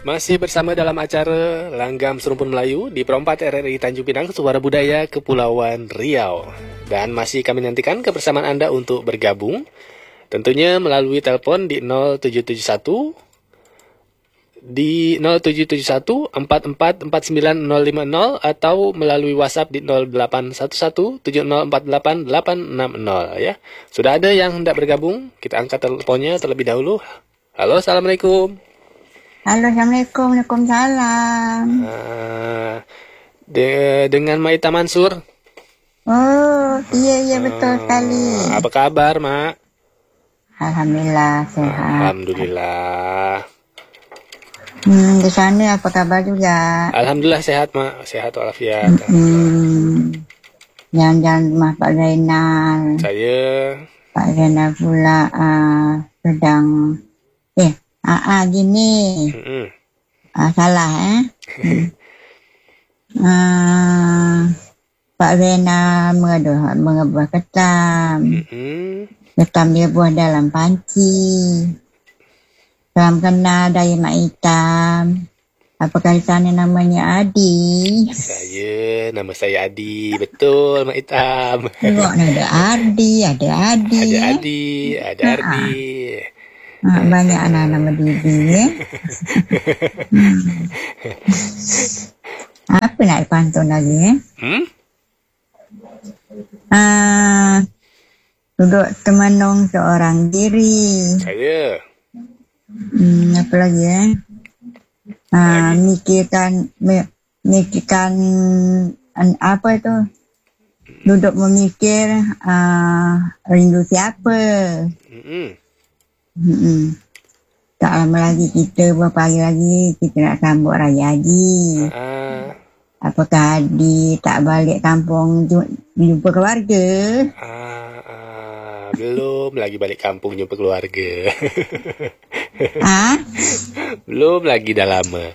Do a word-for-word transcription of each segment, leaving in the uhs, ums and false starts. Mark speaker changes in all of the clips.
Speaker 1: Masih bersama dalam acara Langgam Serumpun Melayu di Perempat R R I Tanjung Pinang, Suara Budaya Kepulauan Riau. Dan masih kami nantikan kebersamaan Anda untuk bergabung, tentunya melalui telepon di nol tujuh tujuh satu di nol tujuh tujuh satu empat empat empat sembilan nol lima nol atau melalui WhatsApp di nol delapan satu satu tujuh nol empat delapan delapan enam nol ya. Sudah ada yang hendak bergabung, kita angkat teleponnya terlebih dahulu. Halo, Assalamualaikum.
Speaker 2: Halo, Assalamualaikum. Waalaikumsalam.
Speaker 1: Uh, de- dengan Maita Mansur.
Speaker 2: Oh, iya, iya betul sekali.
Speaker 1: Uh, apa kabar, Mak?
Speaker 2: Alhamdulillah, sehat.
Speaker 1: Alhamdulillah.
Speaker 2: Hmm, di sana apa kabar juga?
Speaker 1: Alhamdulillah sehat, Mak. Sehat walafiat.
Speaker 2: Hmm, jangan-jangan rumah Pak Zainal.
Speaker 1: Saya.
Speaker 2: Pak Zainal pula uh, sedang... Eh, Ah, ah gini. Mm-hmm. Ah, salah eh. ah, Pak Rena mengaduh mengebuah ketam. Mm-hmm. Ketam dia buah dalam panci. Salam kenal dari Mak Hitam. Apakah di sana namanya Adi?
Speaker 1: Saya, nama saya Adi. Betul, Mak Hitam.
Speaker 2: Tengok ada Adi, ada Adi.
Speaker 1: Ada
Speaker 2: eh?
Speaker 1: Adi, ada
Speaker 2: ah,
Speaker 1: Ardi.
Speaker 2: Ah, banyak anak-anak berdiri ya. hmm. Apa nak pantun lagi ya? Hmm? Ah, duduk temenung seorang diri.
Speaker 1: Saya.
Speaker 2: Hmm, apa lagi ya? Ah, lagi. mikirkan mikirkan apa itu? Duduk memikir ah, rindu siapa? Hmm. Hmm. Tak lama lagi kita, beberapa hari lagi kita nak sambut Raya Haji. Uh, Apakah Adi tak balik kampung jumpa keluarga?
Speaker 1: Uh, uh, belum lagi balik kampung jumpa keluarga.
Speaker 2: Ah?
Speaker 1: Belum lagi, dah lama.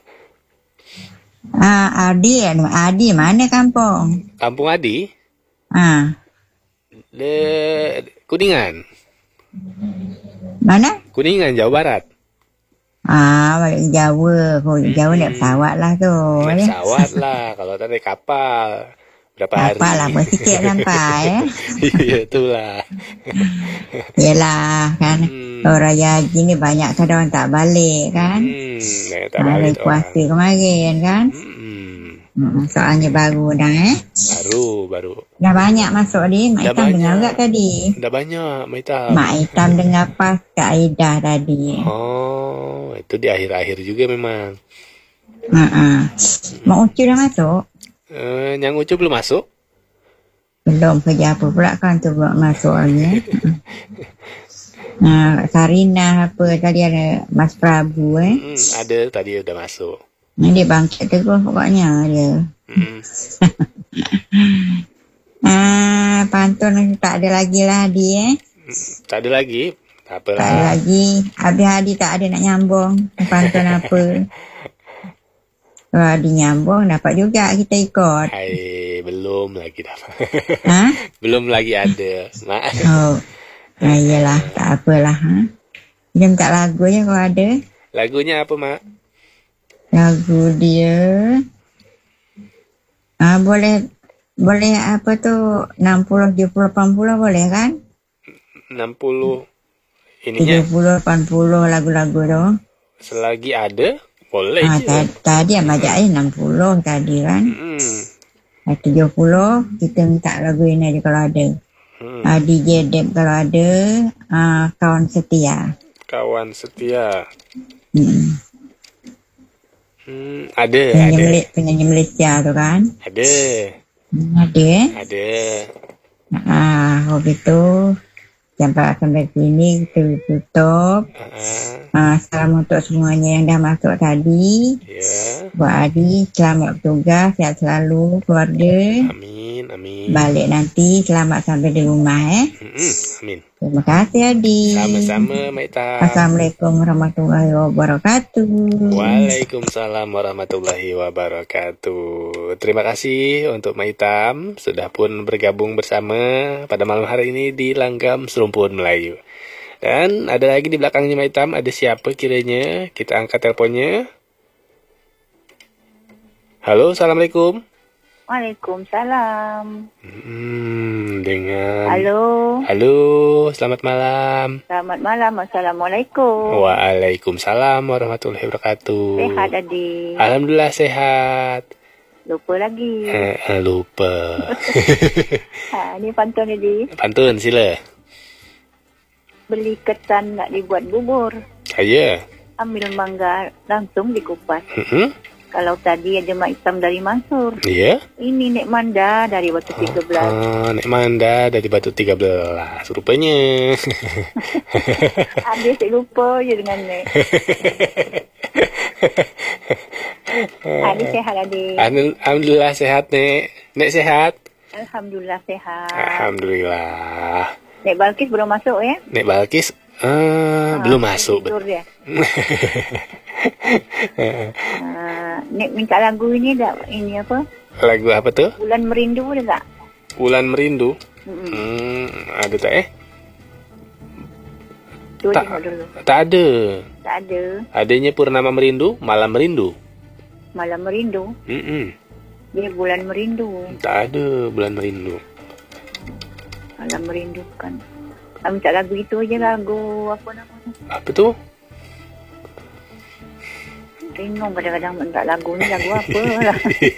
Speaker 2: Ah, Adi, Adi mana kampung?
Speaker 1: Kampung Adi?
Speaker 2: Ah.
Speaker 1: De Kuningan.
Speaker 2: Mana?
Speaker 1: Kuningan, Jawa Barat.
Speaker 2: Ah, balik Jawa. Kalau hmm. Jawa naik pesawat lah tu.
Speaker 1: Naik pesawat lah. Kalau tak naik kapal. Berapa hari?
Speaker 2: Kapal lah, bersikit sampai.
Speaker 1: Iya, itulah.
Speaker 2: Yelah, kan. Hmm. Oh, Raya Haji ni banyak kan orang tak balik, kan. Hmm,
Speaker 1: tak balik.
Speaker 2: Hari puasa kemarin, kan. Hmm. Hmm, soalnya baru dah, eh.
Speaker 1: Baru, baru.
Speaker 2: Dah banyak masuk ni. Mak Hitam dengar tak tadi?
Speaker 1: Dah banyak, Mak Hitam.
Speaker 2: Mak Hitam dengar pas Kak Aida tadi.
Speaker 1: Oh, itu di akhir-akhir juga memang.
Speaker 2: Uh-uh. Mak Ucu dah masuk?
Speaker 1: Uh, yang Ucu belum masuk?
Speaker 2: Belum, kerja apa pula kan tu belum masuk lagi. uh, Sarina apa tadi ada Mas Prabu eh.
Speaker 1: Hmm, ada tadi udah masuk.
Speaker 2: Dia bangkit teguh pokoknya dia. Hmm. ah, pantun tak ada lagi lah dia. Eh?
Speaker 1: Tak ada lagi? Tak apalah.
Speaker 2: Tak ada lagi. Habis Adi tak ada nak nyambung. Pantun apa. Kalau Adi nyambung dapat juga kita ikut.
Speaker 1: Hai, belum lagi dapat.
Speaker 2: Ha?
Speaker 1: Belum lagi ada. Mak.
Speaker 2: Oh. Ah, iyalah, tak apalah. Ha? Dia minta lagu je kalau ada.
Speaker 1: Lagunya apa, Mak?
Speaker 2: Lagu dia ah boleh boleh apa tu enam puluh, tujuh puluh, lapan puluh boleh kan?
Speaker 1: enam puluh ininya.
Speaker 2: tujuh puluh, lapan puluh lagu-lagu tu.
Speaker 1: Selagi ada boleh
Speaker 2: ah,
Speaker 1: je.
Speaker 2: Tadi, tadi yang bajak hmm. enam puluh tadi kan. Hmm. tujuh puluh kita minta lagu ini aja kalau ada. Hmm. Ah, D J Dep kalau ada, ah, kawan setia.
Speaker 1: Kawan setia.
Speaker 2: Hmm.
Speaker 1: Hmm, ada,
Speaker 2: penyanyi
Speaker 1: ada.
Speaker 2: Mel- penyanyi Malaysia tu kan?
Speaker 1: Ada.
Speaker 2: Hmm, ada eh?
Speaker 1: Ada.
Speaker 2: Ah, kalau gitu sampai sampai sini kita tutup. Uh-huh. Ah, salam untuk semuanya yang dah masuk tadi. Ya. Yeah. Buat Adi, selamat bertugas, sihat selalu keluarga.
Speaker 1: Amin, amin.
Speaker 2: Balik nanti selamat sampai di rumah eh.
Speaker 1: Mm-hmm. Amin.
Speaker 2: Terima kasih Adi.
Speaker 1: Sama-sama, Mak Hitam.
Speaker 2: Assalamualaikum warahmatullahi wabarakatuh.
Speaker 1: Waalaikumsalam warahmatullahi wabarakatuh. Terima kasih untuk Mak Hitam sudah pun bergabung bersama pada malam hari ini di Langgam Serumpun Melayu. Dan ada lagi di belakangnya Mak Hitam, ada siapa kiranya? Kita angkat teleponnya. Halo, Assalamualaikum.
Speaker 3: Waalaikumsalam.
Speaker 1: Hmm, dengan...
Speaker 3: Halo.
Speaker 1: Halo, selamat malam.
Speaker 3: Selamat malam. Assalamualaikum.
Speaker 1: Waalaikumsalam warahmatullahi wabarakatuh.
Speaker 3: Sehat, Adik?
Speaker 1: Alhamdulillah sehat.
Speaker 3: Lupa lagi.
Speaker 1: Eh, eh, lupa.
Speaker 3: Ha, ni pantun, Adik.
Speaker 1: Pantun, sila.
Speaker 3: Beli ketan nak dibuat bubur.
Speaker 1: Saya.
Speaker 3: Ambil mangga langsung dikupas.
Speaker 1: Hmm?
Speaker 3: Kalau tadi ada mak hitam dari Mansur.
Speaker 1: Iya.
Speaker 3: Ini Nek Manda dari Batu tiga belas.
Speaker 1: Oh, Nek Manda dari Batu tiga belas. Rupanya.
Speaker 3: Adik saya lupa je dengan Nek. Adik sehat, Adik.
Speaker 1: Alhamdulillah sehat, Nek. Nek sehat?
Speaker 3: Alhamdulillah sehat.
Speaker 1: Alhamdulillah.
Speaker 3: Nek Balkis belum masuk ya?
Speaker 1: Nek Balkis uh, ha, belum masuk.
Speaker 3: Tidur dia. uh, Nek minta lagu ini tak? Ini apa?
Speaker 1: Lagu apa tuh?
Speaker 3: Bulan Merindu ada tak?
Speaker 1: Bulan Merindu?
Speaker 3: Mm-mm.
Speaker 1: Hmm, ada tak eh?
Speaker 3: Cuba
Speaker 1: Tak,
Speaker 3: tengok dulu.
Speaker 1: tak ada.
Speaker 3: Tak ada.
Speaker 1: Adanya Purnama Merindu, Malam Merindu.
Speaker 3: Malam Merindu.
Speaker 1: Mm-mm.
Speaker 3: Dia Bulan Merindu.
Speaker 1: Tak ada Bulan Merindu.
Speaker 3: Malam Merindu kan. Ah, minta lagu itu aja, lagu apa namanya?
Speaker 1: Apa tu?
Speaker 3: Ringung kadang-kadang minta lagu ni, lagu apa lah.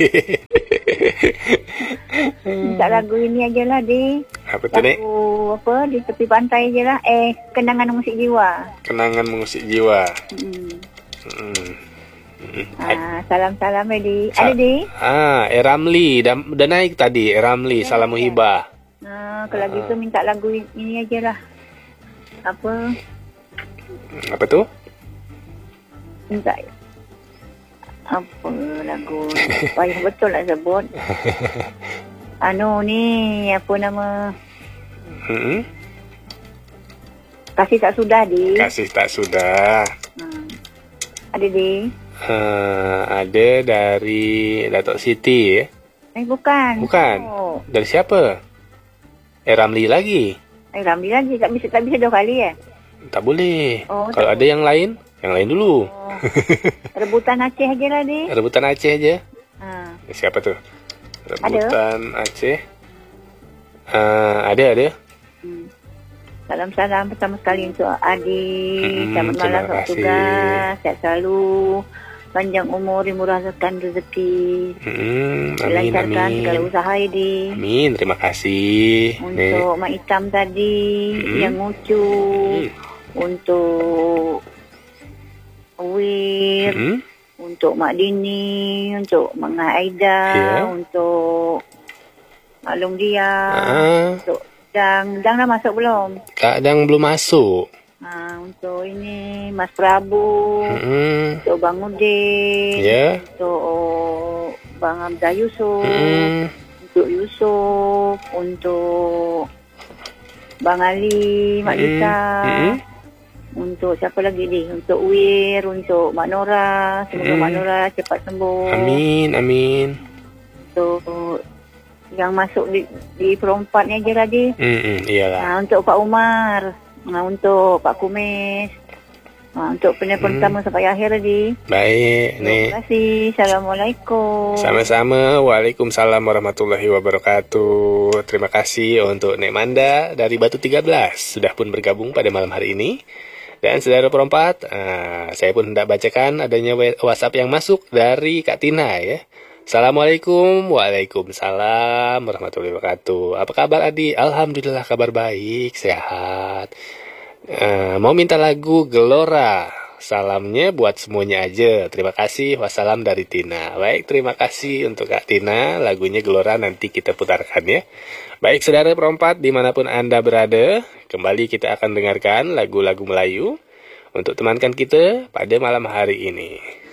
Speaker 3: Minta lagu ini aja lah, Dik.
Speaker 1: Apa tu, Nek?
Speaker 3: Lagu apa, di tepi pantai je lah. Eh, Kenangan Musik Jiwa.
Speaker 1: Kenangan Mengusik Jiwa.
Speaker 3: Hmm.
Speaker 1: Hmm. Hmm.
Speaker 3: Ah, salam-salam, Dik.
Speaker 1: Sa-
Speaker 3: Ada, Dik?
Speaker 1: Ah, Eramli dah, dah naik tadi. Eramli, Salam Muhibah.
Speaker 3: Ah, kalau gitu minta lagu ini aja lah. Apa?
Speaker 1: Apa tu?
Speaker 3: Minta apa lagu? Payah betul nak sebut. Anu ni, apa nama?
Speaker 1: Hmm.
Speaker 3: Kasih Tak Sudah, Dik.
Speaker 1: Kasih Tak Sudah.
Speaker 3: Hmm. Ada, Dik?
Speaker 1: Uh, ada dari Datuk Siti eh?
Speaker 3: Eh, bukan.
Speaker 1: Bukan.
Speaker 3: Oh.
Speaker 1: Dari siapa? Eh, Ramli lagi.
Speaker 3: Eh, Ramli lagi. Tak bisa, tak bisa dua kali ya?
Speaker 1: Tak boleh.
Speaker 3: Oh,
Speaker 1: Kalau
Speaker 3: tak
Speaker 1: ada yang lain, yang lain dulu.
Speaker 3: Oh. Rebutan Aceh aja lah, Dik.
Speaker 1: Rebutan Aceh aja.
Speaker 3: Ha.
Speaker 1: Siapa tuh? Rebutan ada? Aceh. Uh, ada, ada.
Speaker 3: Hmm. Salam-salam pertama sekali untuk Adi.
Speaker 1: Hmm,
Speaker 3: Selamat malam,
Speaker 1: terima
Speaker 3: selamat
Speaker 1: kasih.
Speaker 3: tugas. Sehat selalu. Panjang umur, dimurahkan rezeki.
Speaker 1: Hmm, amin,
Speaker 3: Dilancarkan
Speaker 1: amin.
Speaker 3: segala usaha, Adi.
Speaker 1: Amin, terima kasih.
Speaker 3: Untuk Mak Hitam tadi,
Speaker 1: Hmm.
Speaker 3: yang ngucu.
Speaker 1: Hmm.
Speaker 3: Untuk Wir.
Speaker 1: Hmm.
Speaker 3: Untuk Mak Dini. Untuk Mak Aida.
Speaker 1: Ya.
Speaker 3: Untuk Mak Long Dia.
Speaker 1: Ah,
Speaker 3: Untuk Dang. Dang dah masuk belum?
Speaker 1: kadang belum masuk.
Speaker 3: Ha, untuk ini Mas Prabu.
Speaker 1: Hmm.
Speaker 3: Untuk Bang Udin.
Speaker 1: Ya.
Speaker 3: Untuk Bang Hamzah Yusuf.
Speaker 1: Hmm.
Speaker 3: Untuk Yusuf. Untuk Bang Ali, Mak
Speaker 1: Hmm.
Speaker 3: Lisa.
Speaker 1: Hmm.
Speaker 3: Untuk siapa lagi ni? Untuk Wir, untuk Mak Nora. Semoga
Speaker 1: Hmm.
Speaker 3: Mak Nora cepat sembuh.
Speaker 1: Amin, amin.
Speaker 3: Untuk yang masuk di, di perempat ni aja tadi.
Speaker 1: Hmm, hmm, iyalah.
Speaker 3: Ha, untuk Pak Umar. Ha, untuk Pak Kumis. Ha, untuk penelpon
Speaker 1: Hmm.
Speaker 3: pertama sampai akhir tadi.
Speaker 1: Baik,
Speaker 3: Terima
Speaker 1: nih.
Speaker 3: kasih. Assalamualaikum.
Speaker 1: Sama-sama. Waalaikumsalam warahmatullahi wabarakatuh. Terima kasih untuk Nek Manda dari Batu tiga belas sudah pun bergabung pada malam hari ini. Dan saudara perempat, uh, saya pun hendak bacakan adanya WhatsApp yang masuk dari Kak Tina ya. Assalamualaikum. Waalaikumsalam warahmatullahi wabarakatuh. Apa kabar Adi? Alhamdulillah kabar baik, sehat. Uh, mau minta lagu Gelora. Salamnya buat semuanya aja. Terima kasih. Wassalam dari Tina. Baik, terima kasih untuk Kak Tina. Lagunya Gelora nanti kita putarkan ya. Baik, saudara perempat dimanapun Anda berada, kembali kita akan dengarkan lagu-lagu Melayu untuk temankan kita pada malam hari ini.